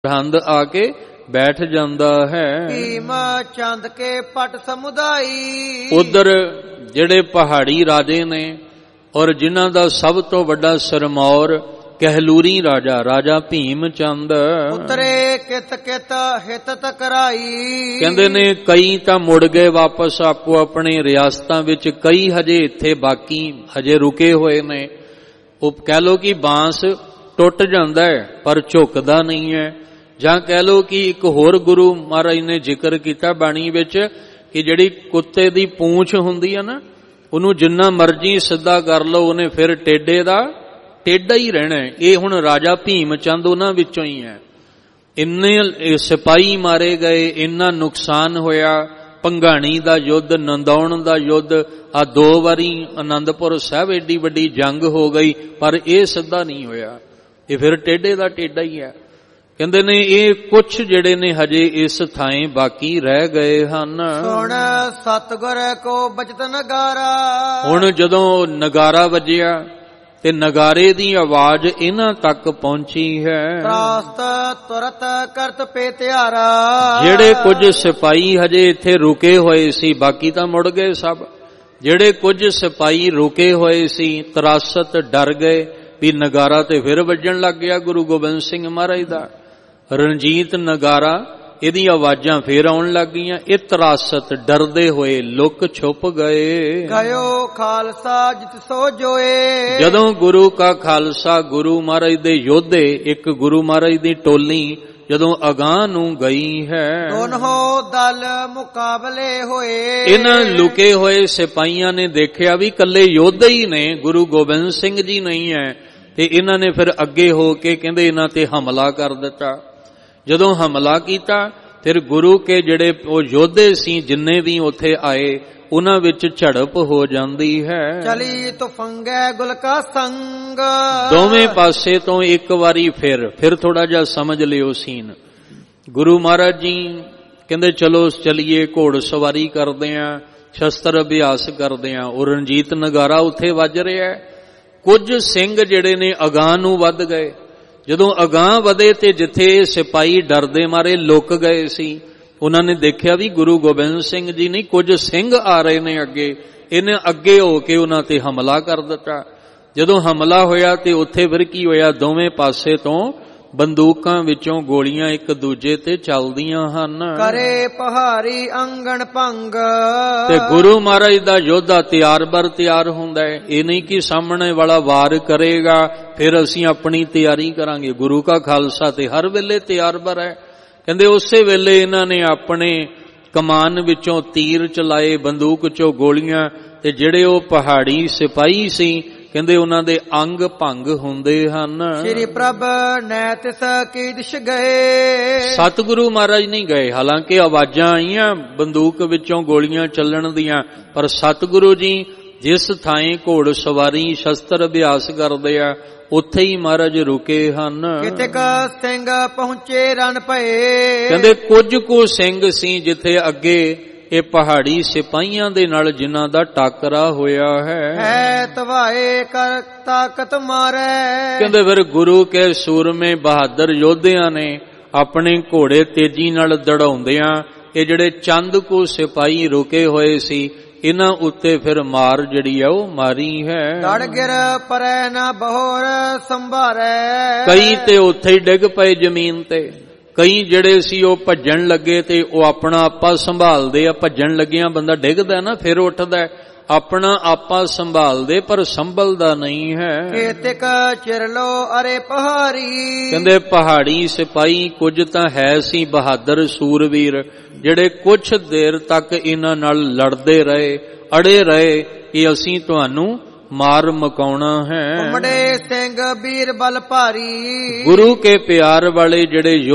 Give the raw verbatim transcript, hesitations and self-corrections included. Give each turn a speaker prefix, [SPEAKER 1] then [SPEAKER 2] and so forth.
[SPEAKER 1] ਸਰਹੰਦ ਆ ਕੇ ਬੈਠ ਜਾਂਦਾ ਹੈ।
[SPEAKER 2] ਭੀਮ ਚੰਦ ਕੇ ਪਟ ਸਮੁਦਾਈ।
[SPEAKER 1] ਉਧਰ ਜਿਹੜੇ ਪਹਾੜੀ ਰਾਜੇ ਨੇ ਔਰ ਜਿਨ੍ਹਾਂ ਦਾ ਸਭ ਤੋਂ ਵੱਡਾ ਸਰਮੌਰ ਕਹਿਲੂਰੀ ਰਾਜਾ ਰਾਜਾ ਭੀਮ ਚੰਦ,
[SPEAKER 2] ਉਤਰੇ ਕਿਤ ਕਿਤ ਹਿਤ ਤਕਰਾਈ।
[SPEAKER 1] ਕਹਿੰਦੇ ਨੇ ਕਈ ਤਾਂ ਮੁੜ ਗਏ ਵਾਪਸ ਆਪੋ ਆਪਣੇ ਰਿਆਸਤਾਂ ਵਿੱਚ, ਕਈ ਹਜੇ ਇੱਥੇ ਬਾਕੀ ਹਜੇ ਰੁਕੇ ਹੋਏ ਨੇ। ਉਹ ਕਹਿ ਲੋ ਕਿ ਬਾਂਸ ਟੁੱਟ ਜਾਂਦਾ ਹੈ ਪਰ ਝੁਕਦਾ ਨਹੀਂ ਹੈ। ਜਾਂ ਕਹਿ ਲੋ ਕਿ ਇੱਕ ਹੋਰ ਗੁਰੂ ਮਹਾਰਾਜ ਨੇ ਜ਼ਿਕਰ ਕੀਤਾ ਬਾਣੀ ਵਿੱਚ ਕਿ ਜਿਹੜੀ ਕੁੱਤੇ ਦੀ ਪੂੰਛ ਹੁੰਦੀ ਹੈ ਨਾ, ਉਹਨੂੰ ਜਿੰਨਾ ਮਰਜ਼ੀ ਸਿੱਧਾ ਕਰ ਲਓ ਉਹਨੇ ਫਿਰ ਟੇਢੇ ਦਾ ਟੇਢਾ ਹੀ ਰਹਿਣਾ। ਇਹ ਹੁਣ ਰਾਜਾ ਭੀਮ ਚੰਦ ਉਹਨਾਂ ਵਿੱਚੋਂ ਹੀ ਹੈ। ਇੰਨੇ ਸਿਪਾਹੀ ਮਾਰੇ ਗਏ, ਇੰਨਾ ਨੁਕਸਾਨ ਹੋਇਆ। ਭੰਗਾਣੀ ਦਾ ਯੁੱਧ, ਨੰਦੌਣ ਦਾ ਯੁੱਧ, ਆ ਦੋ ਵਾਰੀ ਆਨੰਦਪੁਰ ਸਾਹਿਬ ਏਡੀ ਵੱਡੀ ਜੰਗ ਹੋ ਗਈ, ਪਰ ਇਹ ਸਿੱਧਾ ਨਹੀਂ ਹੋਇਆ, ਇਹ ਫਿਰ ਟੇਢੇ ਦਾ ਟੇਢਾ ਹੀ ਹੈ। ਕਹਿੰਦੇ ਨੇ ਇਹ ਕੁਛ ਜਿਹੜੇ ਨੇ ਹਜੇ ਇਸ ਥਾਂ ਬਾਕੀ ਰਹਿ ਗਏ ਹਨ।
[SPEAKER 2] ਸੁਣ ਸਤਿਗੁਰ ਕੋ ਬਚਤ ਨਗਾਰਾ।
[SPEAKER 1] ਹੁਣ ਜਦੋਂ ਨਗਾਰਾ ਵੱਜਿਆ ਤੇ ਨਗਾਰੇ ਦੀ ਆਵਾਜ਼ ਇਹਨਾਂ ਤੱਕ ਪਹੁੰਚੀ ਹੈ।
[SPEAKER 2] ਤਰਾਸਤ ਤੁਰਤ ਕਰਤ ਪੇ ਤਿਆਰਾ।
[SPEAKER 1] ਜਿਹੜੇ ਕੁਝ ਸਿਪਾਹੀ ਹਜੇ ਇੱਥੇ ਰੁਕੇ ਹੋਏ ਸੀ, ਬਾਕੀ ਤਾਂ ਮੁੜ ਗਏ ਸਭ। ਜਿਹੜੇ ਕੁਝ ਸਿਪਾਹੀ ਰੁਕੇ ਹੋਏ ਸੀ ਤਰਾਸਤ ਡਰ ਗਏ ਵੀ ਨਗਾਰਾ ਤੇ ਫਿਰ ਵੱਜਣ ਲੱਗ ਗਿਆ ਗੁਰੂ ਗੋਬਿੰਦ ਸਿੰਘ ਮਹਾਰਾਜ ਦਾ। ਰਣਜੀਤ ਨਗਾਰਾ, ਇਹਦੀ ਆਵਾਜ਼ਾਂ ਫੇਰ ਆਉਣ ਲੱਗ ਗਈਆਂ। ਇਹ ਤਰਾਸਤ ਡਰਦੇ ਹੋਏ ਲੁਕ ਛੁਪ ਗਏ।
[SPEAKER 2] ਗਇਓ ਖਾਲਸਾ ਜਿਤ ਸੋ ਜੋਏ।
[SPEAKER 1] ਜਦੋਂ ਗੁਰੂ ਕਾ ਖਾਲਸਾ, ਗੁਰੂ ਮਹਾਰਾਜ ਦੇ ਯੋਧੇ, ਇੱਕ ਗੁਰੂ ਮਹਾਰਾਜ ਦੀ ਟੋਲੀ ਜਦੋਂ ਅਗਾਂਹ ਨੂੰ ਗਈ ਹੈ,
[SPEAKER 2] ਦੋਨੋਂ ਦਲ ਮੁਕਾਬਲੇ ਹੋਏ।
[SPEAKER 1] ਇਹਨਾਂ ਲੁਕੇ ਹੋਏ ਸਿਪਾਹੀਆਂ ਨੇ ਦੇਖਿਆ ਵੀ ਕੱਲੇ ਯੋਧੇ ਹੀ ਨੇ, ਗੁਰੂ ਗੋਬਿੰਦ ਸਿੰਘ ਜੀ ਨਹੀਂ ਹੈ। ਤੇ ਇਹਨਾਂ ਨੇ ਫਿਰ ਅੱਗੇ ਹੋ ਕੇ ਕਹਿੰਦੇ ਇਹਨਾਂ ਤੇ ਹਮਲਾ ਕਰ ਦਿੱਤਾ। ਜਦੋਂ ਹਮਲਾ ਕੀਤਾ ਫਿਰ ਗੁਰੂ ਕੇ ਜਿਹੜੇ ਉਹ ਯੋਧੇ ਸੀ ਜਿੰਨੇ ਵੀ ਉੱਥੇ ਆਏ, ਉਹਨਾਂ ਵਿੱਚ ਝੜਪ ਹੋ ਜਾਂਦੀ ਹੈ।
[SPEAKER 2] ਚਲੀ ਤੁਫੰਗੇ ਗੁਲ ਕਾ ਸੰਗ।
[SPEAKER 1] ਦੋਵੇਂ ਪਾਸੇ ਤੋਂ ਇੱਕ ਵਾਰੀ ਫਿਰ ਫਿਰ ਥੋੜਾ ਜਿਹਾ ਸਮਝ ਲਿਓ ਸੀਨ। ਗੁਰੂ ਮਹਾਰਾਜ ਜੀ ਕਹਿੰਦੇ ਚਲੋ ਚਲੀਏ, ਘੋੜ ਸਵਾਰੀ ਕਰਦੇ ਆਂ, ਸ਼ਸਤਰ ਅਭਿਆਸ ਕਰਦੇ ਆਂ। ਉਹ ਰਣਜੀਤ ਨਗਾਰਾ ਉੱਥੇ ਵੱਜ ਰਿਹਾ। ਕੁਝ ਸਿੰਘ ਜਿਹੜੇ ਨੇ ਅਗਾਂਹ ਨੂੰ ਵੱਧ ਗਏ। ਜਦੋਂ ਅਗਾਂਹ ਵਧੇ ਤੇ ਜਿੱਥੇ ਸਿਪਾਹੀ ਡਰਦੇ ਮਾਰੇ ਲੁਕ ਗਏ ਸੀ, ਉਹਨਾਂ ਨੇ ਦੇਖਿਆ ਵੀ ਗੁਰੂ ਗੋਬਿੰਦ ਸਿੰਘ ਜੀ ਨਹੀਂ, ਕੁਝ ਸਿੰਘ ਆ ਰਹੇ ਨੇ ਅੱਗੇ। ਇਹਨੇ ਅੱਗੇ ਹੋ ਕੇ ਉਹਨਾਂ ਤੇ ਹਮਲਾ ਕਰ ਦਿੱਤਾ। ਜਦੋਂ ਹਮਲਾ ਹੋਇਆ ਤੇ ਉੱਥੇ ਫਿਰ ਕੀ ਹੋਇਆ, ਦੋਵੇਂ ਪਾਸੇ ਤੋਂ ਬੰਦੂਕਾਂ ਵਿੱਚੋਂ ਗੋਲੀਆਂ ਇੱਕ ਦੂਜੇ ਤੇ ਚੱਲਦੀਆਂ ਹਨ।
[SPEAKER 2] ਕਰੇ ਪਹਾੜੀ ਅੰਗਣ ਭੰਗ।
[SPEAKER 1] ਤੇ ਗੁਰੂ ਮਹਾਰਾਜ ਦਾ ਯੋਧਾ ਤਿਆਰ ਬਰ ਤਿਆਰ ਹੁੰਦਾ ਹੈ। ਇਹ ਨਹੀਂ ਕਿ ਸਾਹਮਣੇ ਵਾਲਾ ਵਾਰ ਕਰੇਗਾ ਫਿਰ ਅਸੀਂ ਆਪਣੀ ਤਿਆਰੀ ਕਰਾਂਗੇ। ਗੁਰੂ ਕਾ ਖਾਲਸਾ ਤੇ ਹਰ ਵੇਲੇ ਤਿਆਰ ਬਰ ਹੈ। ਕਹਿੰਦੇ ਉਸੇ ਵੇਲੇ ਇਹਨਾਂ ਨੇ ਆਪਣੇ ਕਮਾਨ ਵਿੱਚੋਂ ਤੀਰ ਚਲਾਏ, ਬੰਦੂਕ ਚੋਂ ਗੋਲੀਆਂ, ਤੇ ਜਿਹੜੇ ਉਹ ਪਹਾੜੀ ਸਿਪਾਹੀ ਸੀ ਕਹਿੰਦੇ ਉਹਨਾਂ ਦੇ ਅੰਗ ਭੰਗ ਹੁੰਦੇ ਹਨ।
[SPEAKER 2] ਸ਼੍ਰੀ ਪ੍ਰਭ ਨੈ ਤਿਸ ਕੀ ਦਿਸ਼ ਗਏ।
[SPEAKER 1] ਸਤਿਗੁਰੂ ਮਹਾਰਾਜ ਨਹੀਂ ਗਏ। ਹਾਲਾਂਕਿ ਆਵਾਜ਼ਾਂ ਆਈਆਂ ਬੰਦੂਕ ਵਿੱਚੋਂ ਗੋਲੀਆਂ ਚੱਲਣ ਦੀਆਂ, ਪਰ ਸਤਿਗੁਰੂ ਜੀ ਜਿਸ ਥਾਂ ਘੋੜ ਸਵਾਰੀ ਸ਼ਸਤਰ ਅਭਿਆਸ ਕਰਦੇ ਆ ਉੱਥੇ ਹੀ ਮਹਾਰਾਜ ਰੁਕੇ ਹਨ।
[SPEAKER 2] ਕਿਤੇਕ ਸਿੰਘ ਪਹੁੰਚੇ ਰਨ ਪਏ।
[SPEAKER 1] ਕਹਿੰਦੇ ਕੁਝ ਕੁ ਸਿੰਘ ਸੀ ਜਿੱਥੇ ਅੱਗੇ ਇਹ ਪਹਾੜੀ ਸਿਪਾਹੀਆਂ ਦੇ ਨਾਲ ਜਿਨ੍ਹਾਂ ਦਾ ਟਾਕਰਾ ਹੋਇਆ ਹੈ।
[SPEAKER 2] ਹੈ ਤਵਾਏ ਕਰ ਤਾਕਤ ਮਾਰੇ।
[SPEAKER 1] ਕਹਿੰਦੇ ਫਿਰ ਗੁਰੂ ਕੇ ਸੂਰਮੇ ਬਹਾਦਰ ਯੋਧਿਆਂ ਨੇ ਆਪਣੇ ਘੋੜੇ ਤੇਜ਼ੀ ਨਾਲ ਦੜਾਉਂਦਿਆਂ ਇਹ ਜਿਹੜੇ ਚੰਦ ਕੁ ਸਿਪਾਹੀ ਰੁਕੇ ਹੋਏ ਸੀ ਇਹਨਾਂ ਉੱਤੇ ਫਿਰ ਮਾਰ ਜਿਹੜੀ ਹੈ ਉਹ ਮਾਰੀ ਹੈ।
[SPEAKER 2] ਦੜ ਗਿਰ ਪਰੈ ਨਾ ਬਹੋਰ ਸੰਭਾਰੇ।
[SPEAKER 1] ਕਈ ਤੇ ਉੱਥੇ ਹੀ ਡਿੱਗ ਪਏ ਜ਼ਮੀਨ ਤੇ, ਕਈ ਜਿਹੜੇ ਸੀ ਉਹ ਭੱਜਣ ਲੱਗੇ ਤੇ ਉਹ ਆਪਣਾ ਆਪਾ ਸੰਭਾਲਦੇ ਆ। ਭੱਜਣ ਲੱਗਿਆਂ ਬੰਦਾ ਡਿੱਗਦਾ ਨਾ ਫਿਰ ਉੱਠਦਾ, ਆਪਣਾ ਆਪਾ ਸੰਭਾਲਦੇ ਪਰ ਸੰਭਲਦਾ ਨਹੀਂ ਹੈ।
[SPEAKER 2] ਕੇਤਿਕ ਚਿਰਲੋ ਅਰੇ ਪਹਾੜੀ।
[SPEAKER 1] ਕਹਿੰਦੇ ਪਹਾੜੀ ਸਿਪਾਹੀ ਕੁਝ ਤਾਂ ਹੈ ਸੀ ਬਹਾਦਰ ਸੂਰਵੀਰ, ਜਿਹੜੇ ਕੁਛ ਦੇਰ ਤੱਕ ਇਹਨਾਂ ਨਾਲ ਲੜਦੇ ਰਹੇ, ਅੜੇ ਰਹੇ ਕਿ ਅਸੀਂ ਤੁਹਾਨੂੰ ਮਾਰ ਮਕਾਉਣਾ ਹੈ।
[SPEAKER 2] ਉਮੜੇ ਸਿੰਘ ਵੀਰ ਬਲ ਭਾਰੀ।
[SPEAKER 1] ਗੁਰੂ ਕੇ ਪਿਆਰ ਵਾਲੇ ਜਿਹੜੇ